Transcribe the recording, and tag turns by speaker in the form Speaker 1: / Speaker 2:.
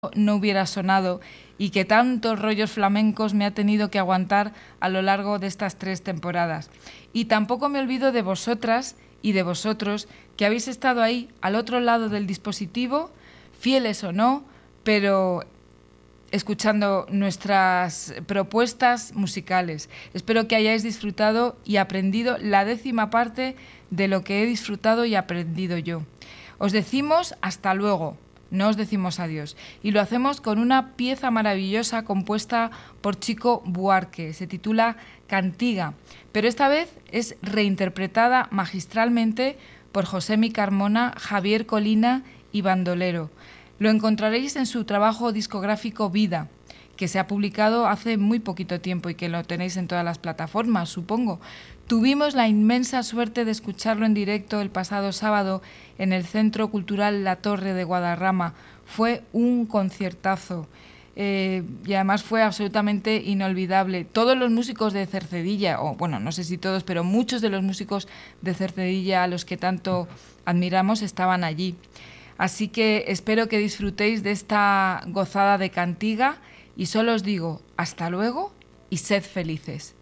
Speaker 1: no hubiera sonado y que tantos rollos flamencos me ha tenido que aguantar a lo largo de estas 3 temporadas. Y tampoco me olvido de vosotras y de vosotros que habéis estado ahí al otro lado del dispositivo, fieles o no, pero escuchando nuestras propuestas musicales. Espero que hayáis disfrutado y aprendido la 10ª parte de lo que he disfrutado y aprendido yo. Os decimos hasta luego. No os decimos adiós. Y lo hacemos con una pieza maravillosa compuesta por Chico Buarque. Se titula Cantiga, pero esta vez es reinterpretada magistralmente por Josemi Carmona, Javier Colina y Bandolero. Lo encontraréis en su trabajo discográfico Vida, que se ha publicado hace muy poquito tiempo y que lo tenéis en todas las plataformas, supongo. Tuvimos la inmensa suerte de escucharlo en directo el pasado sábado en el Centro Cultural La Torre de Guadarrama. Fue un conciertazo y además fue absolutamente inolvidable. Todos los músicos de Cercedilla, o bueno, no sé si todos, pero muchos de los músicos de Cercedilla a los que tanto admiramos estaban allí. Así que espero que disfrutéis de esta gozada de cantiga y solo os digo hasta luego y sed felices.